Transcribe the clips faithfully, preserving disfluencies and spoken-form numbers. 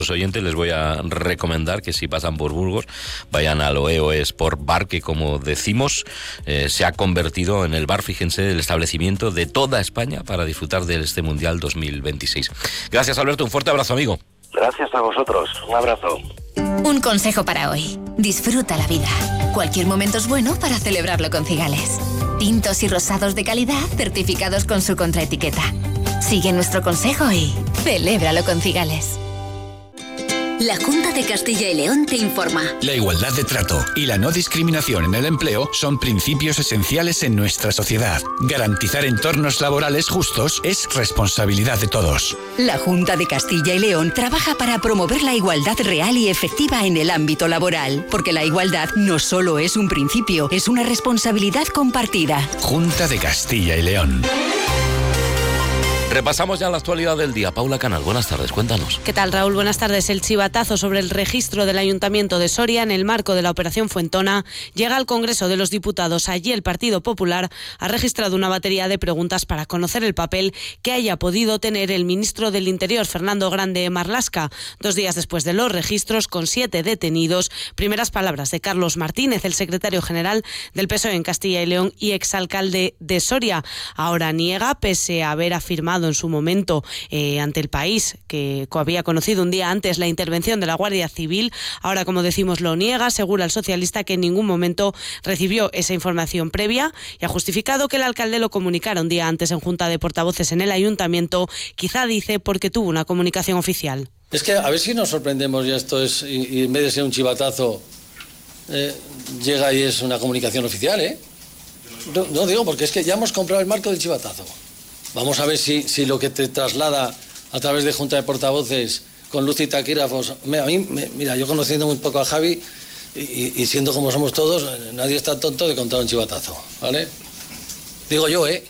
Los oyentes les voy a recomendar que si pasan por Burgos vayan al Oeo Sport Bar, que como decimos eh, se ha convertido en el bar, fíjense, el establecimiento de toda España para disfrutar de este Mundial dos mil veintiséis. Gracias, Alberto, un fuerte abrazo, amigo. Gracias a vosotros, un abrazo. Un consejo para hoy: disfruta la vida. Cualquier momento es bueno para celebrarlo con Cigales. Tintos y rosados de calidad certificados con su contraetiqueta. Sigue nuestro consejo y celébralo con Cigales. La Junta de Castilla y León te informa. La igualdad de trato y la no discriminación en el empleo son principios esenciales en nuestra sociedad. Garantizar entornos laborales justos es responsabilidad de todos. La Junta de Castilla y León trabaja para promover la igualdad real y efectiva en el ámbito laboral, porque la igualdad no solo es un principio, es una responsabilidad compartida. Junta de Castilla y León. Repasamos ya la actualidad del día. Paula Canal, buenas tardes, cuéntanos. ¿Qué tal, Raúl? Buenas tardes. El chivatazo sobre el registro del Ayuntamiento de Soria en el marco de la Operación Fuentona llega al Congreso de los Diputados. Allí el Partido Popular ha registrado una batería de preguntas para conocer el papel que haya podido tener el ministro del Interior, Fernando Grande Marlaska. Dos días después de los registros, con siete detenidos, primeras palabras de Carlos Martínez, el secretario general del P S O E en Castilla y León y exalcalde de Soria. Ahora niega, pese a haber afirmado en su momento eh, ante el país que había conocido un día antes la intervención de la Guardia Civil. Ahora, como decimos, lo niega. Asegura el socialista que en ningún momento recibió esa información previa y ha justificado que el alcalde lo comunicara un día antes en Junta de Portavoces en el Ayuntamiento, quizá, dice, porque tuvo una comunicación oficial. Es que a ver si nos sorprendemos, y esto es, y, y en vez de ser un chivatazo, eh, llega y es una comunicación oficial, ¿eh? No, no digo, porque es que ya hemos comprado el marco del chivatazo. Vamos a ver si, si lo que te traslada a través de Junta de Portavoces con luz y taquígrafos. A mí, me, mira, yo conociendo muy poco a Javi y, y siendo como somos todos, nadie está tonto de contar un chivatazo, ¿vale? Digo yo, ¿eh?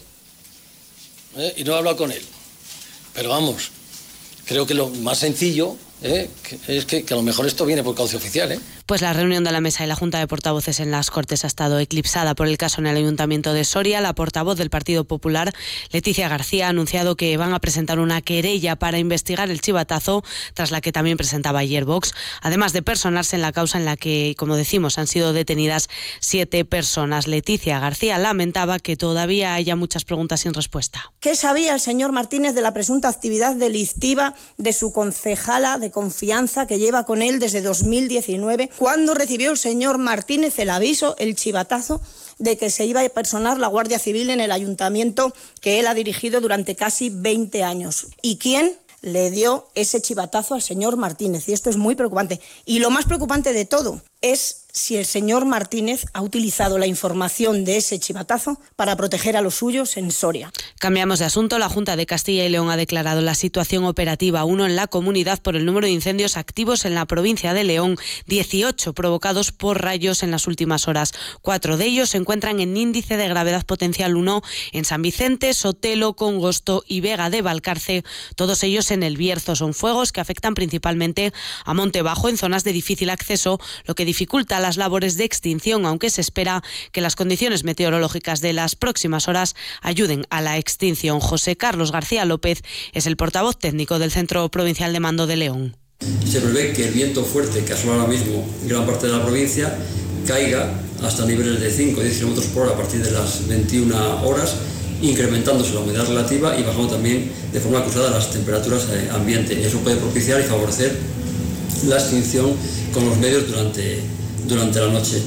¿Eh? Y no he hablado con él. Pero vamos, creo que lo más sencillo ¿eh? que es que, que a lo mejor esto viene por cauce oficial, ¿eh? Pues la reunión de la mesa y la Junta de Portavoces en las Cortes ha estado eclipsada por el caso en el Ayuntamiento de Soria. La portavoz del Partido Popular, Leticia García, ha anunciado que van a presentar una querella para investigar el chivatazo, tras la que también presentaba ayer Vox, además de personarse en la causa en la que, como decimos, han sido detenidas siete personas. Leticia García lamentaba que todavía haya muchas preguntas sin respuesta. ¿Qué sabía el señor Martínez de la presunta actividad delictiva de su concejala de confianza que lleva con él desde dos mil diecinueve? ¿Cuándo recibió el señor Martínez el aviso, el chivatazo, de que se iba a personar la Guardia Civil en el ayuntamiento que él ha dirigido durante casi veinte años? ¿Y quién le dio ese chivatazo al señor Martínez? Y esto es muy preocupante. Y lo más preocupante de todo es si el señor Martínez ha utilizado la información de ese chivatazo para proteger a los suyos en Soria. Cambiamos de asunto. La Junta de Castilla y León ha declarado la situación operativa uno en la comunidad por el número de incendios activos en la provincia de León, dieciocho provocados por rayos en las últimas horas. Cuatro de ellos se encuentran en índice de gravedad potencial uno en San Vicente, Sotelo, Congosto y Vega de Valcarce, todos ellos en el Bierzo. Son fuegos que afectan principalmente a Monte Bajo, en zonas de difícil acceso, lo que dificulta las labores de extinción, aunque se espera que las condiciones meteorológicas de las próximas horas ayuden a la extinción. José Carlos García López es el portavoz técnico del Centro Provincial de Mando de León. Se prevé que el viento fuerte que asola ahora mismo gran parte de la provincia caiga hasta niveles de cinco a diez kilómetros por hora a partir de las veintiuna horas, incrementándose la humedad relativa y bajando también de forma cruzada las temperaturas ambiente. Eso puede propiciar y favorecer la extinción con los medios durante, durante la noche.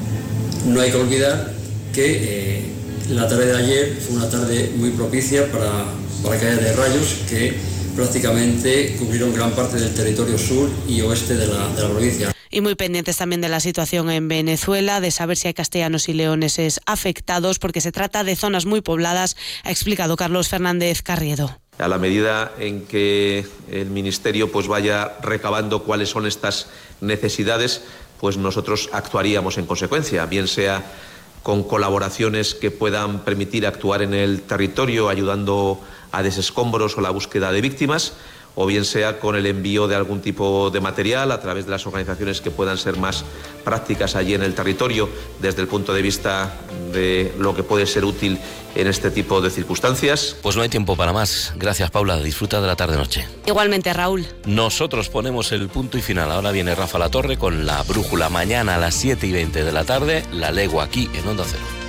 No hay que olvidar que eh, la tarde de ayer fue una tarde muy propicia para, para caída de rayos que prácticamente cubrieron gran parte del territorio sur y oeste de la, de la provincia. Y muy pendientes también de la situación en Venezuela, de saber si hay castellanos y leoneses afectados, porque se trata de zonas muy pobladas, ha explicado Carlos Fernández Carriedo. A la medida en que el Ministerio pues vaya recabando cuáles son estas necesidades, pues nosotros actuaríamos en consecuencia, bien sea con colaboraciones que puedan permitir actuar en el territorio ayudando a desescombros o la búsqueda de víctimas, o bien sea con el envío de algún tipo de material a través de las organizaciones que puedan ser más prácticas allí en el territorio desde el punto de vista de lo que puede ser útil en este tipo de circunstancias. Pues no hay tiempo para más. Gracias, Paula. Disfruta de la tarde-noche. Igualmente, Raúl. Nosotros ponemos el punto y final. Ahora viene Rafa Latorre con La Brújula. Mañana a las siete y veinte de la tarde, La Legua, aquí en Onda Cero.